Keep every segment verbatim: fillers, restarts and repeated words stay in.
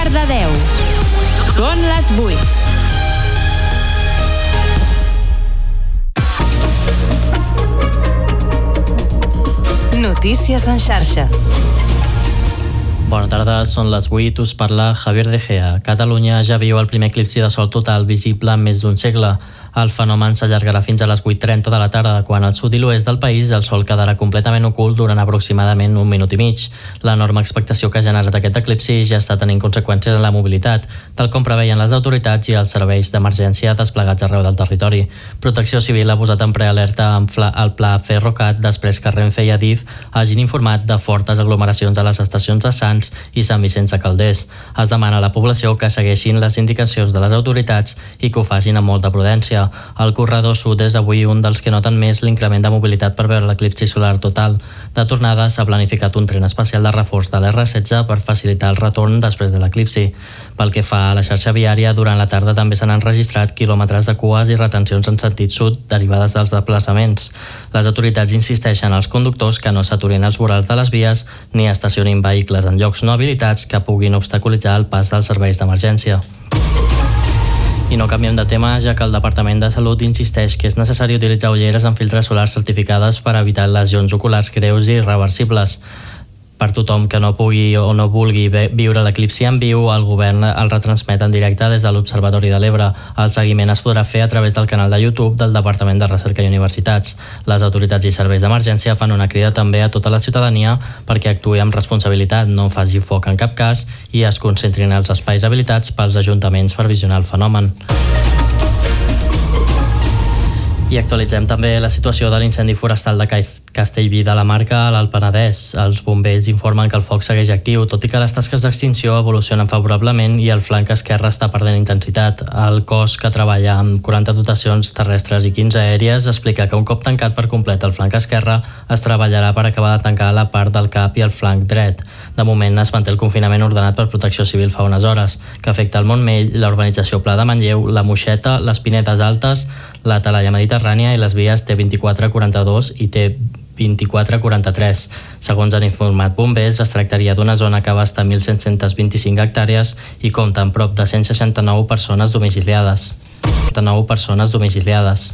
quart de deu. Són les vuit. Notícies en xarxa. Bona tarda, són les vuit, us parla Javier De Gea. Catalunya ja viu el primer eclipsi de sol total visible en més d'un segle. El fenomen s'allargarà fins a les vuit trenta de la tarda, quan al sud i l'oest del país el sol quedarà completament ocult durant aproximadament un minut i mig. L'enorme expectació que ha generat aquest eclipsi ja està tenint conseqüències en la mobilitat, tal com preveien les autoritats i els serveis d'emergència desplegats arreu del territori. Protecció Civil ha posat en prealerta el pla Ferrocat després que Renfe i Adif hagin informat de fortes aglomeracions a les estacions de Sants i Sant Vicenç de Calders. Es demana a la població que segueixin les indicacions de les autoritats i que ho facin amb molta prudència. El corredor sud és avui un dels que noten més l'increment de mobilitat per veure l'eclipsi solar total. De tornada s'ha planificat un tren especial de reforç de l'erre setze per facilitar el retorn després de l'eclipsi. Pel que fa a la xarxa viària, durant la tarda també s'han enregistrat quilòmetres de cues i retencions en sentit sud derivades dels desplaçaments. Les autoritats insisteixen als conductors que no s'aturin als vorals de les vies ni estacionin vehicles en llocs no habilitats que puguin obstaculitzar el pas dels serveis d'emergència. I no canviem de tema, ja que el Departament de Salut insisteix que és necessari utilitzar ulleres amb filtres solars certificades per evitar lesions oculars greus i irreversibles. Per tothom que no pugui o no vulgui viure l'eclipsi en viu, el govern el retransmet en directe des de l'Observatori de l'Ebre. El seguiment es podrà fer a través del canal de YouTube del Departament de Recerca i Universitats. Les autoritats i serveis d'emergència fan una crida també a tota la ciutadania perquè actuï amb responsabilitat, no faci foc en cap cas i es concentrin els espais habilitats pels ajuntaments per visionar el fenomen. I actualitzem també la situació de l'incendi forestal de Castellví de la Marca a l'Alt Penedès. Els bombers informen que el foc segueix actiu, tot i que les tasques d'extinció evolucionen favorablement i el flanc esquerre està perdent intensitat. El cos, que treballa amb quaranta dotacions terrestres i quinze aèries, explica que un cop tancat per complet el flanc esquerre, es treballarà per acabar de tancar la part del cap i el flanc dret. De moment es manté el confinament ordenat per Protecció Civil fa unes hores, que afecta el Montmell, la urbanització Pla de Manlleu, la Moixeta, les Pinedes Altes, la Talaia Mediterrània i les vies T vint-i-quatre quaranta-dos i T vint-i-quatre quaranta-tres. Segons han informat bombers, es tractaria d'una zona que abasta mil set-cents vint-i-cinc hectàrees i compta amb prop de cent seixanta-nou persones domiciliades. seixanta-nou persones domiciliades.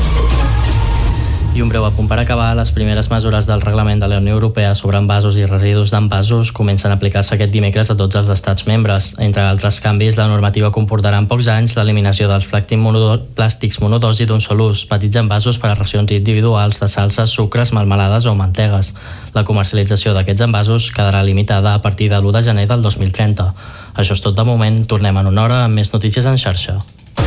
I un breu apunt per acabar, les primeres mesures del reglament de la Unió Europea sobre envasos i residus d'envasos comencen a aplicar-se aquest dimecres a tots els estats membres. Entre altres canvis, la normativa comportarà en pocs anys l'eliminació dels plàstics monodosi d'un sol ús, petits envasos per a racions individuals de salses, sucres, melmelades o mantegues. La comercialització d'aquests envasos quedarà limitada a partir de l'u de gener del dos mil trenta. Això és tot de moment, tornem en una hora amb més notícies en xarxa.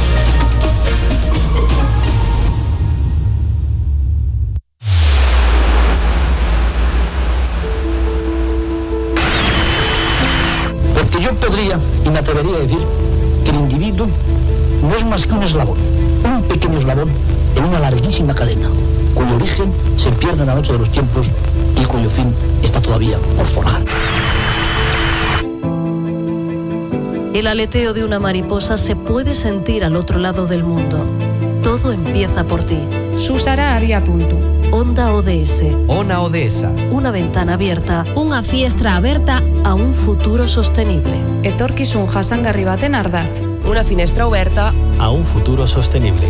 Y me atrevería a decir que el individuo no es más que un eslabón, un pequeño eslabón en una larguísima cadena, cuyo origen se pierde en la noche de los tiempos y cuyo fin está todavía por forjar. El aleteo de una mariposa se puede sentir al otro lado del mundo. Todo empieza por ti. Susara Avia Punto. Onda O D S. Ona O D S. Una ventana abierta. Una fiestra aberta a un futuro sostenible. Etorkizun jasangarri baten ardatz. Una finestra oberta a un futuro sostenible.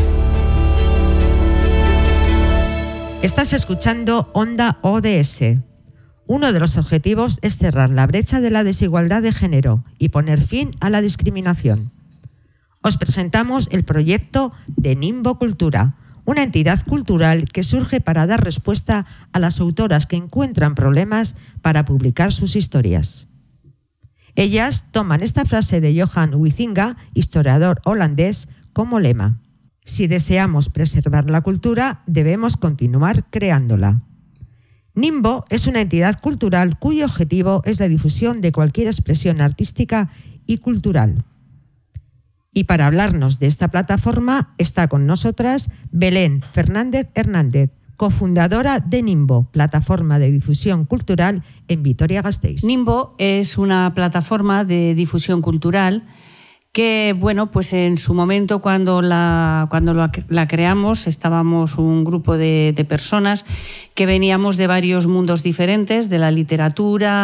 Estás escuchando Onda O D S. Uno de los objetivos es cerrar la brecha de la desigualdad de género y poner fin a la discriminación. Os presentamos el proyecto de Nimbo Cultura, una entidad cultural que surge para dar respuesta a las autoras que encuentran problemas para publicar sus historias. Ellas toman esta frase de Johan Huizinga, historiador holandés, como lema: si deseamos preservar la cultura, debemos continuar creándola. Nimbo es una entidad cultural cuyo objetivo es la difusión de cualquier expresión artística y cultural. Y para hablarnos de esta plataforma está con nosotras Belén Fernández Hernández, cofundadora de Nimbo, plataforma de difusión cultural en Vitoria-Gasteiz. Nimbo es una plataforma de difusión cultural que, bueno, pues en su momento cuando la, cuando la, la creamos estábamos un grupo de, de personas que veníamos de varios mundos diferentes, de la literatura,